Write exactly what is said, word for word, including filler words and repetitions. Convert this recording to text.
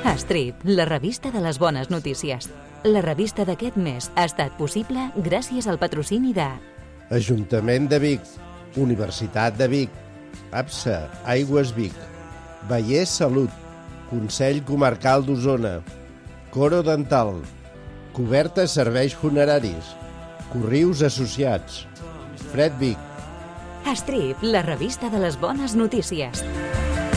Strip, la revista de les bones notícies. La revista d'aquest mes ha estat possible gràcies al patrocini de Ajuntament de Vic, Universitat de Vic, APSA, Aigües Vic, Vallès Salut, Consell Comarcal d'Osona, Coro Dental, Cobertes Serveis Funeraris, Corrius Associats, Fred Vic. Strip, la revista de les bones notícies.